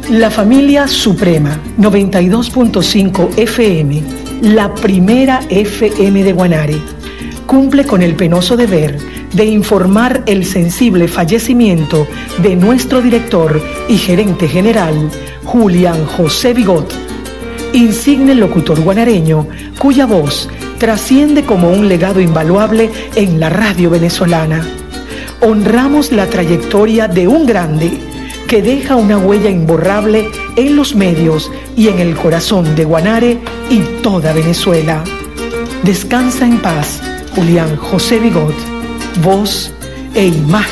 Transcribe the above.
La familia Suprema, 92.5 FM, la primera FM de Guanare, cumple con el penoso deber de informar el sensible fallecimiento de nuestro director y gerente general, Julián José Bigot, insigne locutor guanareño cuya voz trasciende como un legado invaluable en la radio venezolana. Honramos la trayectoria de un grande que deja una huella imborrable en los medios y en el corazón de Guanare y toda Venezuela. Descansa en paz, Julián José Bigot, voz e imagen